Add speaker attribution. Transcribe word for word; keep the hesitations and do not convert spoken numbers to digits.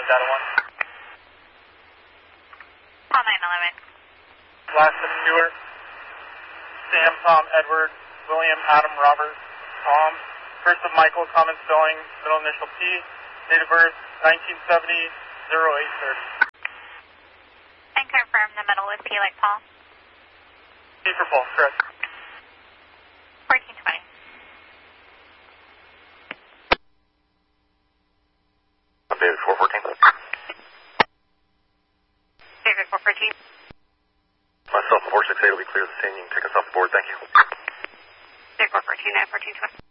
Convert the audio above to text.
Speaker 1: data one.
Speaker 2: Call nine eleven.
Speaker 1: Last of Stewart. Sam, Tom, Edward, William, Adam, Robert, Tom. First of Michael, common spelling, middle initial P. Date of birth, nineteen seventy, oh eight thirty.
Speaker 2: And confirm the middle is P like Paul.
Speaker 1: P for Paul, correct.
Speaker 2: fourteen twenty.
Speaker 3: David four fourteen.
Speaker 2: David four fourteen.
Speaker 3: Myself and four six eight will be clear of the scene. You can take us off the board. Thank you.
Speaker 2: David four fourteen, nine fourteen twenty.